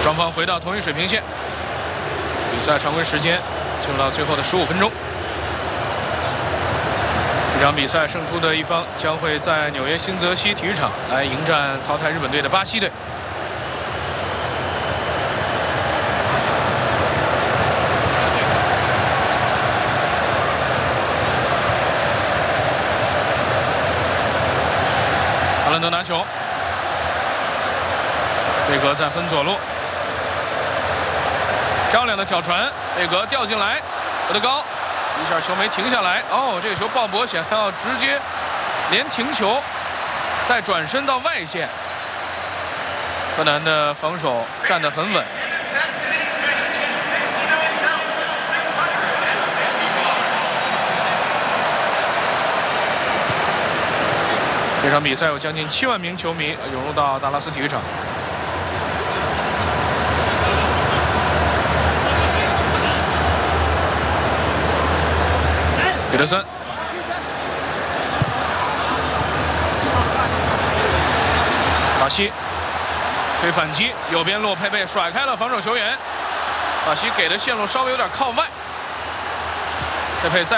双方回到同一水平线，比赛常规时间进入到最后的15分钟。这场比赛胜出的一方将会在纽约新泽西体育场来迎战淘汰日本队的巴西队。哈兰德拿球，贝格在分左路，漂亮的挑传，贝格掉进来，得高，一下球没停下来。哦，这个球鲍勃想要直接连停球带转身到外线，柯南的防守站得很稳。这场比赛有将近7万名球迷涌入到达拉斯体育场。彼得森，巴西推反击，右边路佩佩甩开了防守球员，巴西给的线路稍微有点靠外，佩佩再